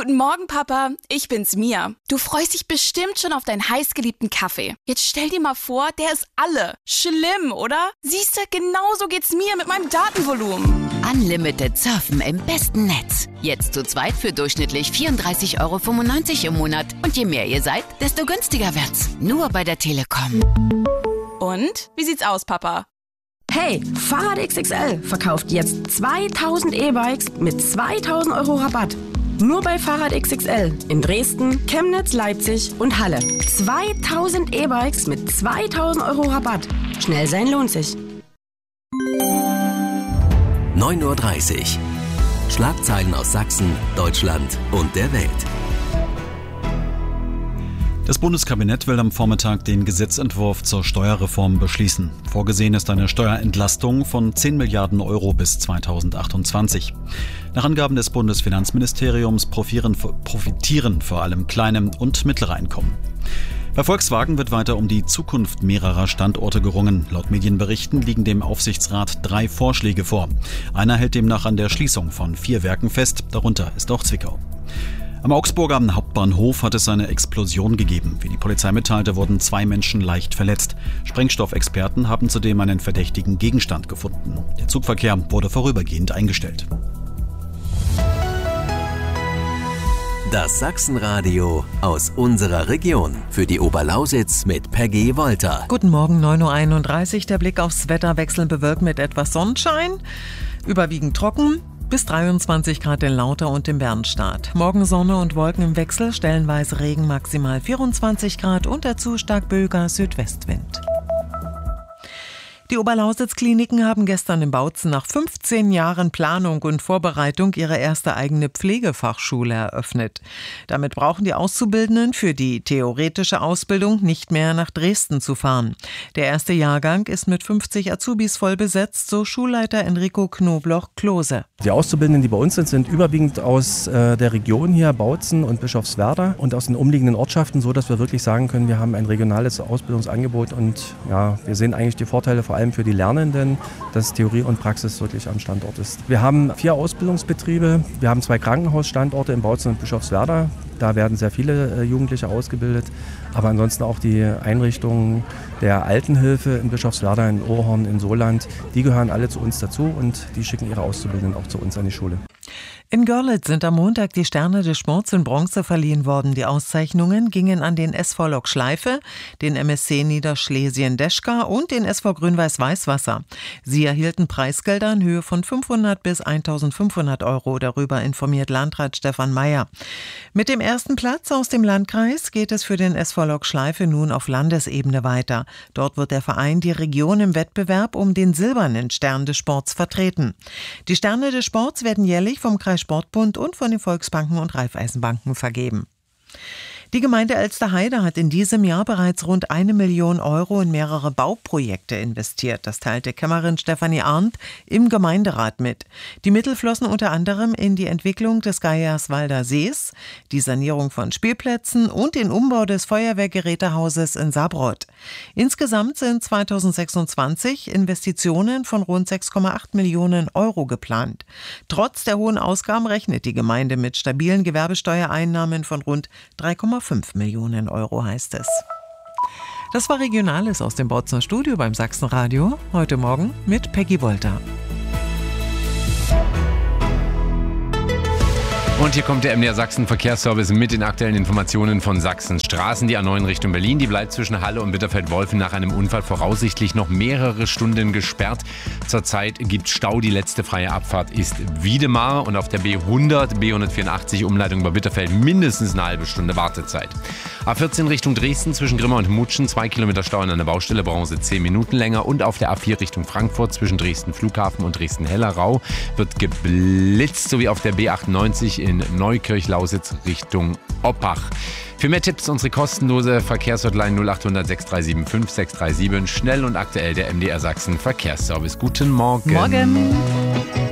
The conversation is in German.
Guten Morgen, Papa. Ich bin's, Mia. Du freust dich bestimmt schon auf deinen heißgeliebten Kaffee. Jetzt stell dir mal vor, der ist alle. Schlimm, oder? Siehste, genauso geht's mir mit meinem Datenvolumen. Unlimited surfen im besten Netz. Jetzt zu zweit für durchschnittlich 34,95 € im Monat. Und je mehr ihr seid, desto günstiger wird's. Nur bei der Telekom. Und? Wie sieht's aus, Papa? Hey, Fahrrad XXL verkauft jetzt 2000 E-Bikes mit 2000 € Rabatt. Nur bei Fahrrad XXL in Dresden, Chemnitz, Leipzig und Halle. 2000 E-Bikes mit 2000 € Rabatt. Schnell sein lohnt sich. 9:30 Uhr. Schlagzeilen aus Sachsen, Deutschland und der Welt. Das Bundeskabinett will am Vormittag den Gesetzentwurf zur Steuerreform beschließen. Vorgesehen ist eine Steuerentlastung von 10 Milliarden € bis 2028. Nach Angaben des Bundesfinanzministeriums profitieren vor allem kleine und mittlere Einkommen. Bei Volkswagen wird weiter um die Zukunft mehrerer Standorte gerungen. Laut Medienberichten liegen dem Aufsichtsrat 3 Vorschläge vor. Einer hält demnach an der Schließung von 4 Werken fest, darunter ist auch Zwickau. Am Augsburger Hauptbahnhof hat es eine Explosion gegeben. Wie die Polizei mitteilte, wurden 2 Menschen leicht verletzt. Sprengstoffexperten haben zudem einen verdächtigen Gegenstand gefunden. Der Zugverkehr wurde vorübergehend eingestellt. Das Sachsenradio aus unserer Region. Für die Oberlausitz mit Peggy Wolter. Guten Morgen, 9:31 Uhr. Der Blick aufs Wetter wechselnd bewölkt mit etwas Sonnenschein. Überwiegend trocken. Bis 23 Grad in Lauter und im Bernstadt. Morgen Sonne und Wolken im Wechsel, stellenweise Regen, maximal 24 Grad und dazu stark böiger Südwestwind. Die Oberlausitz-Kliniken haben gestern in Bautzen nach 15 Jahren Planung und Vorbereitung ihre erste eigene Pflegefachschule eröffnet. Damit brauchen die Auszubildenden für die theoretische Ausbildung nicht mehr nach Dresden zu fahren. Der erste Jahrgang ist mit 50 Azubis voll besetzt, so Schulleiter Enrico Knobloch-Klose. Die Auszubildenden, die bei uns sind überwiegend aus der Region hier, Bautzen und Bischofswerda und aus den umliegenden Ortschaften, so dass wir wirklich sagen können, wir haben ein regionales Ausbildungsangebot und ja, wir sehen eigentlich die Vorteile vor allem für die Lernenden, dass Theorie und Praxis wirklich am Standort ist. Wir haben 4 Ausbildungsbetriebe, wir haben 2 Krankenhausstandorte in Bautzen und Bischofswerda. Da werden sehr viele Jugendliche ausgebildet, aber ansonsten auch die Einrichtungen der Altenhilfe in Bischofswerda, in Ohrhorn, in Soland, die gehören alle zu uns dazu und die schicken ihre Auszubildenden auch zu uns an die Schule. In Görlitz sind am Montag die Sterne des Sports in Bronze verliehen worden. Die Auszeichnungen gingen an den SV Lok Schleife, den MSC Niederschlesien-Deschka und den SV Grün-Weiß Weißwasser. Sie erhielten Preisgelder in Höhe von 500 bis 1.500 €. Darüber informiert Landrat Stefan Meyer. Mit dem ersten Platz aus dem Landkreis geht es für den SV Lok Schleife nun auf Landesebene weiter. Dort wird der Verein die Region im Wettbewerb um den silbernen Stern des Sports vertreten. Die Sterne des Sports werden jährlich vom Kreissportbund und von den Volksbanken und Raiffeisenbanken vergeben. Die Gemeinde Elsterheide hat in diesem Jahr bereits rund 1 Million € in mehrere Bauprojekte investiert. Das teilte Kämmerin Stefanie Arndt im Gemeinderat mit. Die Mittel flossen unter anderem in die Entwicklung des Geierswalder Sees, die Sanierung von Spielplätzen und den Umbau des Feuerwehrgerätehauses in Sabrot. Insgesamt sind 2026 Investitionen von rund 6,8 Millionen € geplant. Trotz der hohen Ausgaben rechnet die Gemeinde mit stabilen Gewerbesteuereinnahmen von rund 3,5 Millionen €, heißt es. Das war Regionales aus dem Bautzener Studio beim Sachsenradio. Heute Morgen mit Peggy Wolter. Und hier kommt der MDR Sachsen Verkehrsservice mit den aktuellen Informationen von Sachsens Straßen. Die A9 Richtung Berlin, die bleibt zwischen Halle und Bitterfeld-Wolfen nach einem Unfall voraussichtlich noch mehrere Stunden gesperrt. Zurzeit gibt Stau, die letzte freie Abfahrt ist Wiedemar und auf der B100, B184 Umleitung über Bitterfeld mindestens eine halbe Stunde Wartezeit. A14 Richtung Dresden zwischen Grimma und Mutschen, 2 Kilometer Stau an einer Baustelle, brauchen Sie 10 Minuten länger. Und auf der A4 Richtung Frankfurt zwischen Dresden Flughafen und Dresden-Hellerau wird geblitzt, sowie auf der B98 in Neukirch-Lausitz Richtung Oppach. Für mehr Tipps unsere kostenlose Verkehrshotline 0800 6375 637. Schnell und aktuell der MDR Sachsen Verkehrsservice. Guten Morgen. Morgen.